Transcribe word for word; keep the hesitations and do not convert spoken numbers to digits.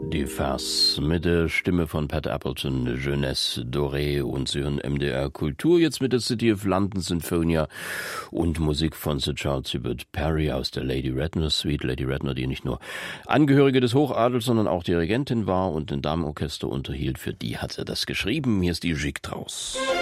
die Farce mit der Stimme von Pat Appleton, Jeunesse Dorée, und Sie hören M D R Kultur jetzt mit der City of London Sinfonia und Musik von Sir Charles Hubert Parry aus der Lady Radnor Suite. Lady Radnor, die nicht nur Angehörige des Hochadels, sondern auch Dirigentin war und ein Damenorchester unterhielt, für die hat er das geschrieben. Hier ist die Gigue draus.